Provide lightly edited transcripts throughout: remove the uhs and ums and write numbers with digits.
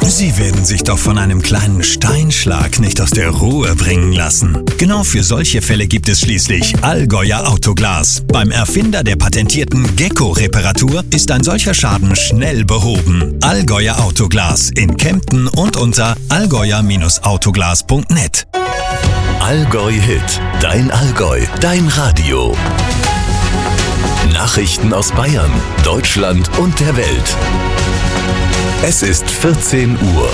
Sie werden sich doch von einem kleinen Steinschlag nicht aus der Ruhe bringen lassen. Genau für solche Fälle gibt es schließlich Allgäuer Autoglas. Beim Erfinder der patentierten Gecko-Reparatur ist ein solcher Schaden schnell behoben. Allgäuer Autoglas in Kempten und unter allgäuer-autoglas.net. Allgäu Hit, dein Allgäu, dein Radio. Nachrichten aus Bayern, Deutschland und der Welt. Es ist 14 Uhr.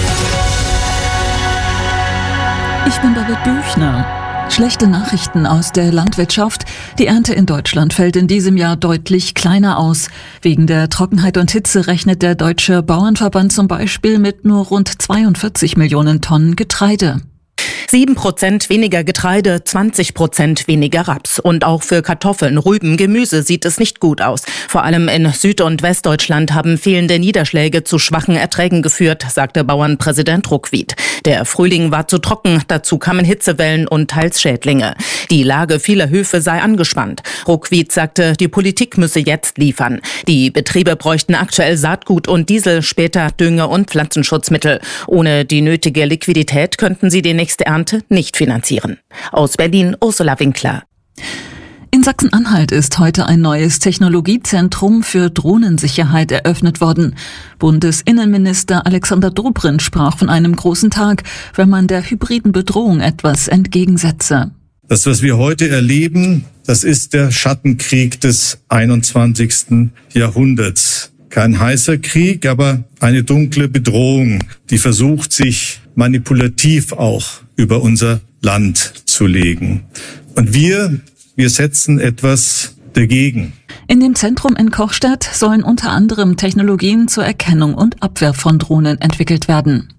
Ich bin David Büchner. Schlechte Nachrichten aus der Landwirtschaft. Die Ernte in Deutschland fällt in diesem Jahr deutlich kleiner aus. Wegen der Trockenheit und Hitze rechnet der Deutsche Bauernverband zum Beispiel mit nur rund 42 Millionen Tonnen Getreide. 7% weniger Getreide, 20% weniger Raps. Und auch für Kartoffeln, Rüben, Gemüse sieht es nicht gut aus. Vor allem in Süd- und Westdeutschland haben fehlende Niederschläge zu schwachen Erträgen geführt, sagte Bauernpräsident Ruckwied. Der Frühling war zu trocken, dazu kamen Hitzewellen und teils Schädlinge. Die Lage vieler Höfe sei angespannt. Ruckwied sagte, die Politik müsse jetzt liefern. Die Betriebe bräuchten aktuell Saatgut und Diesel, später Dünge- und Pflanzenschutzmittel. Ohne die nötige Liquidität könnten sie die nächste Ernte nicht finanzieren. Aus Berlin, Ursula Winkler. In Sachsen-Anhalt ist heute ein neues Technologiezentrum für Drohnensicherheit eröffnet worden. Bundesinnenminister Alexander Dobrindt sprach von einem großen Tag, wenn man der hybriden Bedrohung etwas entgegensetze. Das, was wir heute erleben, das ist der Schattenkrieg des 21. Jahrhunderts. Kein heißer Krieg, aber eine dunkle Bedrohung, die versucht, sich manipulativ auch über unser Land zu legen. Und wir setzen etwas dagegen. In dem Zentrum in Kochstadt sollen unter anderem Technologien zur Erkennung und Abwehr von Drohnen entwickelt werden.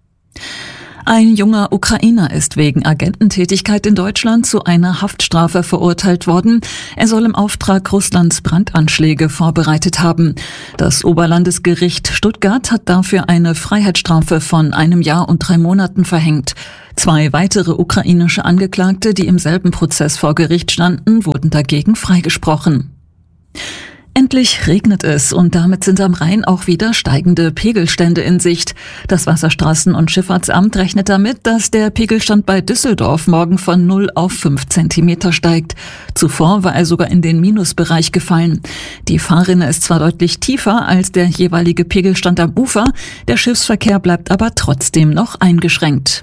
Ein junger Ukrainer ist wegen Agententätigkeit in Deutschland zu einer Haftstrafe verurteilt worden. Er soll im Auftrag Russlands Brandanschläge vorbereitet haben. Das Oberlandesgericht Stuttgart hat dafür eine Freiheitsstrafe von 1 Jahr und 3 Monaten verhängt. 2 weitere ukrainische Angeklagte, die im selben Prozess vor Gericht standen, wurden dagegen freigesprochen. Endlich regnet es und damit sind am Rhein auch wieder steigende Pegelstände in Sicht. Das Wasserstraßen- und Schifffahrtsamt rechnet damit, dass der Pegelstand bei Düsseldorf morgen von 0 auf 5 Zentimeter steigt. Zuvor war er sogar in den Minusbereich gefallen. Die Fahrrinne ist zwar deutlich tiefer als der jeweilige Pegelstand am Ufer, der Schiffsverkehr bleibt aber trotzdem noch eingeschränkt.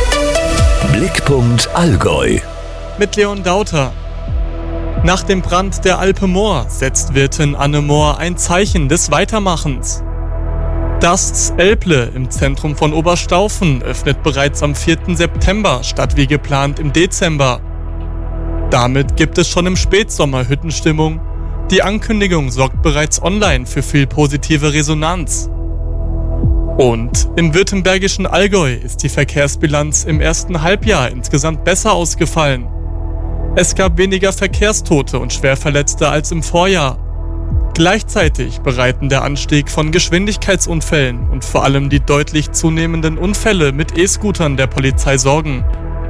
Blickpunkt Allgäu. Mit Leon Dauter. Nach dem Brand der Alpe Moor setzt Wirtin Anne Mohr ein Zeichen des Weitermachens. Das Elble im Zentrum von Oberstaufen öffnet bereits am 4. September statt wie geplant im Dezember. Damit gibt es schon im Spätsommer Hüttenstimmung. Die Ankündigung sorgt bereits online für viel positive Resonanz. Und im württembergischen Allgäu ist die Verkehrsbilanz im ersten Halbjahr insgesamt besser ausgefallen. Es gab weniger Verkehrstote und Schwerverletzte als im Vorjahr. Gleichzeitig bereiten der Anstieg von Geschwindigkeitsunfällen und vor allem die deutlich zunehmenden Unfälle mit E-Scootern der Polizei Sorgen.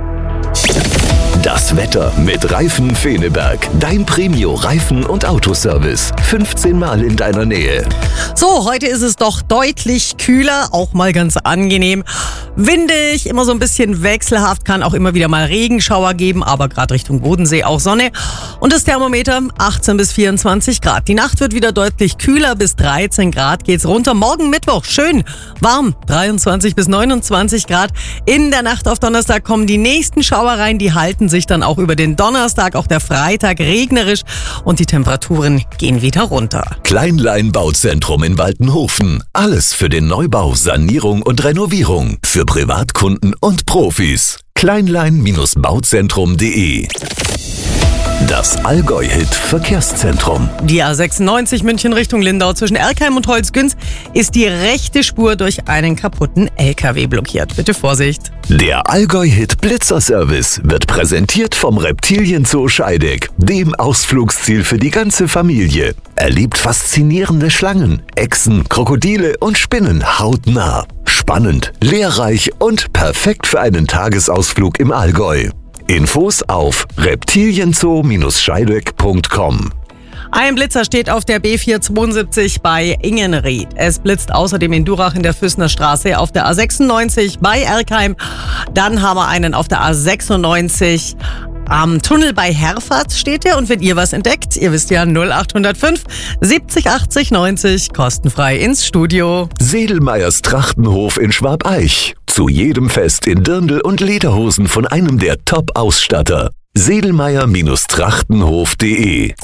Das Wetter mit Reifen Feneberg. Dein Premio-Reifen- und Autoservice. 15 Mal in deiner Nähe. So, heute ist es doch deutlich kühler, auch mal ganz angenehm. Windig, immer so ein bisschen wechselhaft, kann auch immer wieder mal Regenschauer geben, aber gerade Richtung Bodensee auch Sonne. Und das Thermometer 18 bis 24 Grad. Die Nacht wird wieder deutlich kühler, bis 13 Grad geht's runter. Morgen Mittwoch schön warm, 23 bis 29 Grad. In der Nacht auf Donnerstag kommen die nächsten Schauer rein, die halten sich dann auch über den Donnerstag, auch der Freitag regnerisch und die Temperaturen gehen wieder runter. Kleinlein Bauzentrum in Waltenhofen. Alles für den Neubau, Sanierung und Renovierung. Für Privatkunden und Profis. Kleinlein-bauzentrum.de. Das Allgäu-Hit-Verkehrszentrum. Die A96 München Richtung Lindau zwischen Erkheim und Holzgünz ist die rechte Spur durch einen kaputten LKW blockiert. Bitte Vorsicht. Der Allgäu-Hit-Blitzer-Service wird präsentiert vom Reptilienzoo Scheideck, dem Ausflugsziel für die ganze Familie. Erlebt faszinierende Schlangen, Echsen, Krokodile und Spinnen hautnah. Spannend, lehrreich und perfekt für einen Tagesausflug im Allgäu. Infos auf reptilienzoo-scheideck.com. Ein Blitzer steht auf der B472 bei Ingenried. Es blitzt außerdem in Durach in der Füßner Straße, auf der A96 bei Erkheim. Dann haben wir einen auf der A96 am Tunnel bei Herford steht er. Und wenn ihr was entdeckt, ihr wisst ja 0805 70 80 90 kostenfrei ins Studio. Sedelmeyers Trachtenhof in Schwabeich. Zu jedem Fest in Dirndl und Lederhosen von einem der Top-Ausstatter. Sedelmeyer-Trachtenhof.de.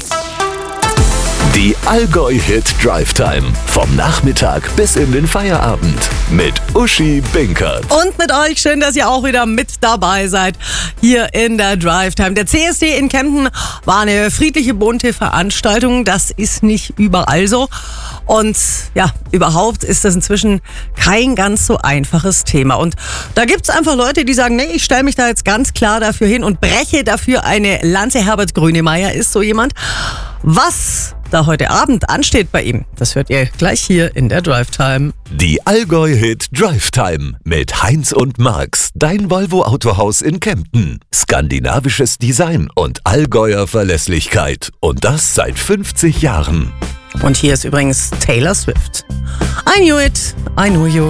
Die Allgäu-Hit Drive Time. Vom Nachmittag bis in den Feierabend. Mit Uschi Binkert. Und mit euch, schön, dass ihr auch wieder mit dabei seid hier in der Drive Time. Der CSD in Kempten war eine friedliche, bunte Veranstaltung. Das ist nicht überall so. Und ja, überhaupt ist das inzwischen kein ganz so einfaches Thema. Und da gibt's einfach Leute, die sagen, nee, ich stelle mich da jetzt ganz klar dafür hin und breche dafür eine Lanze. Herbert Grönemeyer ist so jemand. Was da heute Abend ansteht bei ihm, das hört ihr gleich hier in der Drive Time. Die Allgäu-Hit Drive Time mit Heinz und Marx, dein Volvo Autohaus in Kempten. Skandinavisches Design und Allgäuer Verlässlichkeit. Und das seit 50 Jahren. Und hier ist übrigens Taylor Swift. I knew it, I knew you.